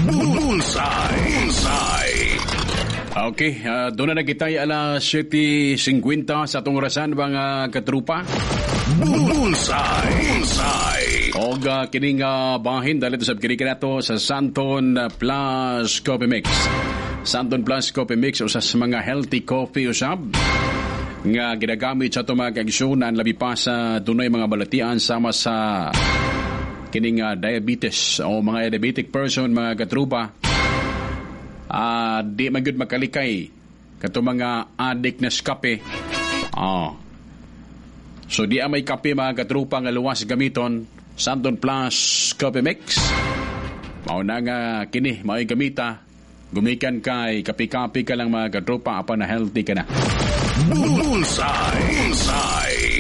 Bullseye. Okay, doon na kita alas 7:50 sa itong orasan mga katrupa. Bullseye. O kining bahin dahil ito sa kinikin nato sa Santon Plus Coffee Mix. Santon Plus Coffee Mix usas mga healthy coffee usab nga ginagamit sa itong mga kaigsunan labi pa sa dunay mga balatian sama sa kining diabetes o mga diabetic person mga katrupa. Di magud makalikay kato mga addict na kape. So di may kape mga katrupa nga luwas gamiton Santon Plus Coffee Mix. Mao na nga kini mao'y gamita gumikan kay kape-kape ka lang mga katrupa apan na healthy ka na. Bullseye.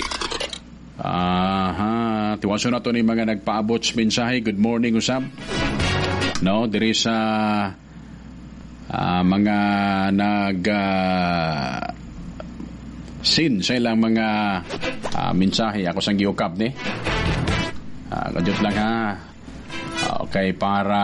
Tiwaso na to ni mga nagpaabot sa mensahe. Good morning usab. No, there is mga sin sa ilang mga mensahe ako sang giukap ni kadiyot lang ha. Okay, para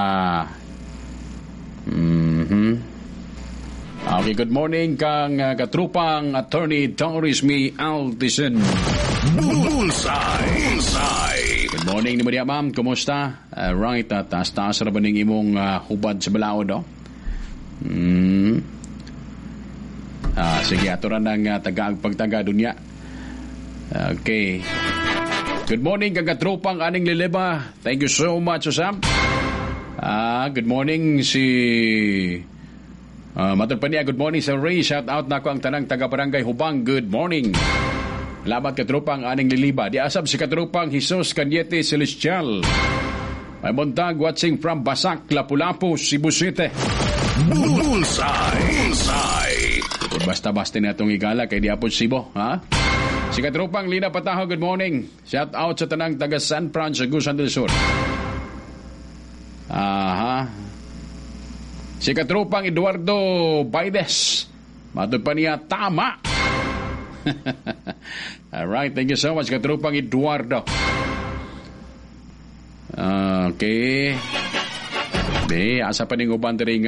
okay, good morning kang katrupang attorney Doris Me Altisen. Bullseye. Good morning ni Maria ma'am, kumusta? Right, taas-taas ra ba ning imong hubad sa balaod do? Sige, aturan ng pagtaga dunya. Okay. Good morning kagatropang aning lileba. Thank you so much, Usam. Good morning si Matur Pania. Good morning sa Ray. Shout out na ko ang tanang taga-barangay Hubang. Good morning. Labat katropang aning liliba. Di asab si katropang Jesus Canyete Celestial. May buntag watching from Basak, Lapu-Lapu, Cebu City. Bullseye. Basta-basta na itong igala kay Diapon Cebu, ha? Si katropang Lina Pataho, good morning. Shout out sa tanang taga San Fran, Agusan del Sur. Si katropang Eduardo Baides. Matod pa niya, tama. Alright, thank you so much, katropang Eduardo. Okay. Asa pa ning uban